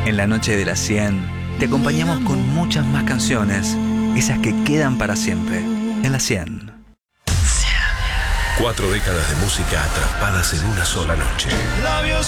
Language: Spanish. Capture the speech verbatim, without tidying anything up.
En la noche de las cien, te acompañamos con muchas más canciones, esas que quedan para siempre, en la cien. Cuatro décadas de música atrapadas en una sola noche.